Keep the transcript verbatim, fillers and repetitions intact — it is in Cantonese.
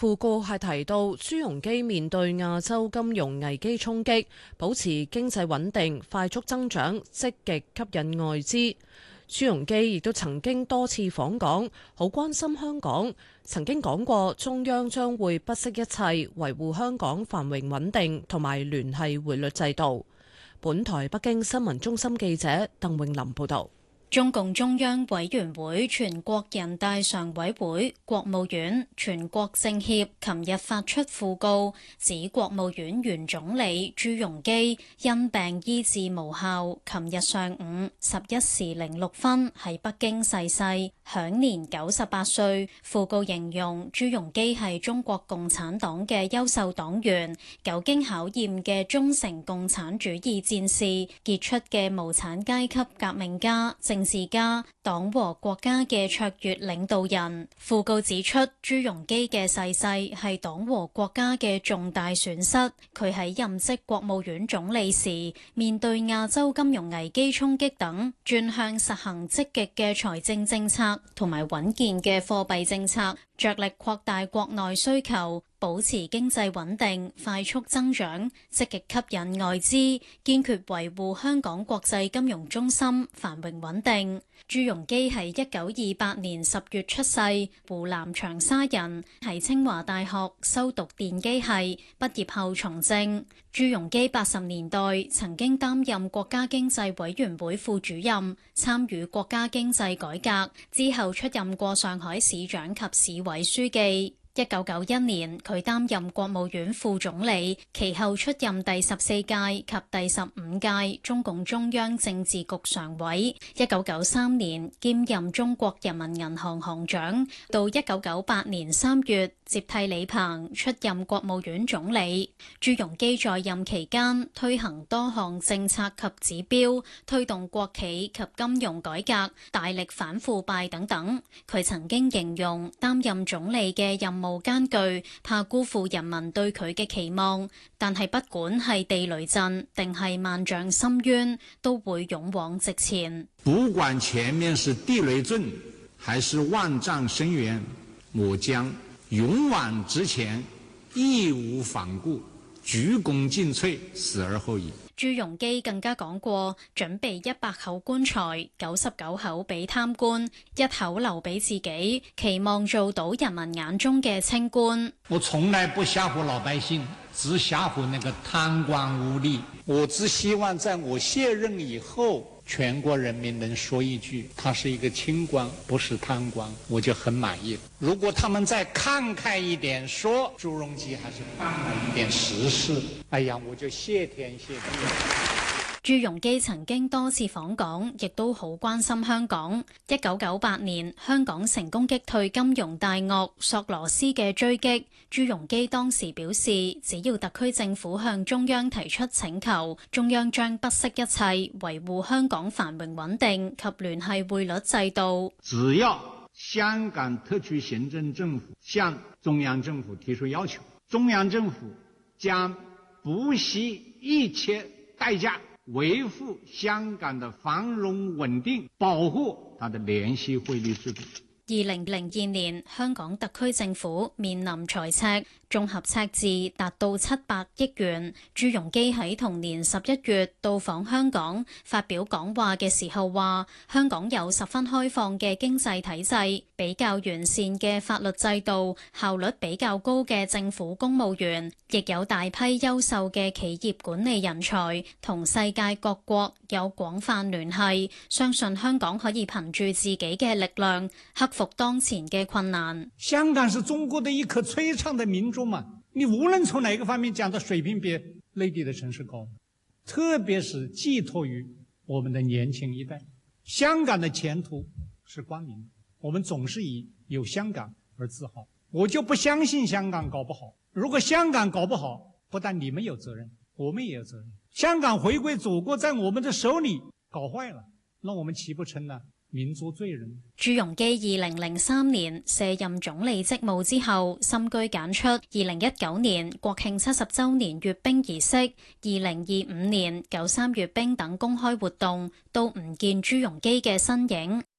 訃告係提到，朱鎔基面對亞洲金融危機衝擊，保持經濟穩定、快速增長，積極吸引外資。朱鎔基亦都曾經多次訪港，好關心香港，曾經講過中央將會不惜一切維護香港繁榮穩定同埋聯繫匯率制度。本台北京新聞中心記者鄧永林報道。 中共中央委員會、全國人大常委會、國務院、全國政協琴日發出訃告，指國務院原總理朱鎔基因病醫治無效，琴日上午十一時零六分喺北京逝世，享年九十八歲。訃告形容朱鎔基係中國共產黨嘅優秀黨員，久經考驗嘅忠誠共產主義戰士，傑出嘅無產階級革命家、政治家、黨和國家嘅卓越領導人。訃告指出，朱鎔基嘅逝世係黨和國家嘅重大損失。佢喺任職國務院總理時，面對亞洲金融危機衝擊等，轉向實行積極嘅財政政策同埋穩健嘅貨幣政策，着力擴大國內需求，保持經濟穩定、快速增長，積極吸引外資，堅決維護香港國際金融中心繁榮穩定。朱鎔基係一九二八年十月出世，湖南長沙人，喺清華大學修讀電機系，畢業後從政。朱鎔基八十年代曾經擔任國家經濟委員會副主任，參與國家經濟改革，之後出任過上海市長及市委書記。一九九一年，佢擔任國務院副總理，其後出任第十四屆及第十五屆中共中央政治局常委。一九九三年兼任中國人民銀行行長，到一九九八年三月接替李鵬出任國務院總理。朱鎔基在任期間推行多項政策及指標，推動國企及金融改革，大力反腐敗等等。佢曾經形容擔任總理嘅任務艱巨，怕辜負人民對佢嘅期望，但係不管係地雷陣定係萬丈深淵，都會勇往直前。 不管前面是地雷陣還是萬丈深淵，我將勇往直前，義無反顧，鞠躬盡瘁，死而後已。 朱鎔基更加講過，準備一百口棺材，九十九口俾貪官，一口留俾自己，期望做到人民眼中嘅清官。 我從來不嚇唬老百姓，只嚇唬那個貪官污吏。我只希望在我卸任以後，全國人民能說一句，他是一個清官，不是貪官，我就很滿意。如果他們再慷慨一點，說朱鎔基還是辦了一點實事，哎呀，我就謝天謝地。 朱鎔基曾經多次訪港，亦都好關心香港。一九九八年，香港成功擊退金融大鱷索羅斯嘅追擊。朱鎔基當時表示，只要特區政府向中央提出請求，中央將不惜一切維護香港繁榮穩定及聯繫匯率制度。 只要香港特區行政政府向中央政府提出要求，中央政府將不惜一切代價維護香港的繁榮穩定，保護它的聯繫匯率制度。 二零零二年，香港特區政府面臨財赤，綜合赤字達到七百億元。朱鎔基喺同年十一月到訪香港，發表講話嘅時候話，香港有十分開放嘅經濟體制，比較完善嘅法律制度，效率比較高嘅政府公務員，亦有大批優秀嘅企業管理人才，同世界各國有廣泛聯繫，相信香港可以憑住自己嘅力量克服當前嘅困難。 香港是中國的一顆璀璨的明珠嘛，你無論從哪個方面講，的水平比內地的城市高，特別是寄託於我們的年輕一代。香港的前途是光明的，我們總是以有香港而自豪。我就不相信香港搞不好，如果香港搞不好，不但你們有責任，我們也有責任。香港回歸祖國在我們的手裏搞壞了，那我們豈不成了民族罪人？ 朱鎔基二零零三年卸任總理職務之後，深居簡出。二零一九年國慶七十週年閱兵儀式、二零二五年九三閱兵等公開活動，都唔見朱鎔基嘅身影。